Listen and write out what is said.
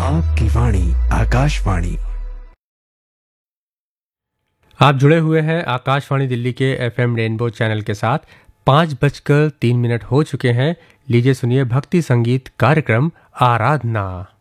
आपकी वाणी आकाशवाणी। आप जुड़े हुए हैं आकाशवाणी दिल्ली के एफएम रेनबो चैनल के साथ। 5:03 हो चुके हैं। लीजिए सुनिए भक्ति संगीत कार्यक्रम आराधना।